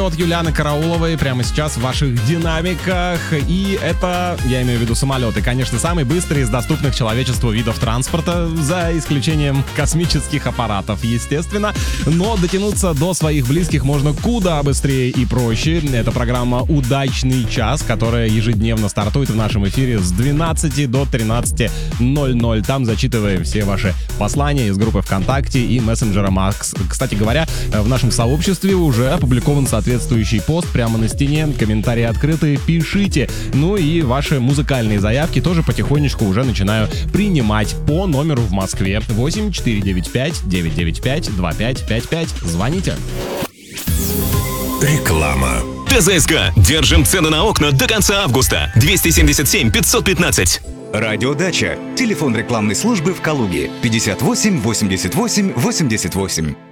От Юлианы Карауловой прямо сейчас в ваших динамиках. И это, я имею в виду самолеты, конечно, самый быстрый из доступных человечеству видов транспорта, за исключением космических аппаратов, естественно. Но дотянуться до своих близких можно куда быстрее и проще. Это программа «Удачный час», которая ежедневно стартует в нашем эфире с 12 до 13:00. Там зачитываем все ваши послания из группы ВКонтакте и мессенджера Макс. Кстати говоря, в нашем сообществе уже опубликован соответствующий пост прямо на стене, комментарии открыты, пишите. Ну и ваши музыкальные заявки тоже потихонечку уже начинаю принимать по номеру в Москве 8495-995-2555. Звоните. Реклама. ТЗСК. Держим цены на окна до конца августа. 277 515. Радиодача. Телефон рекламной службы в Калуге 58 88 88.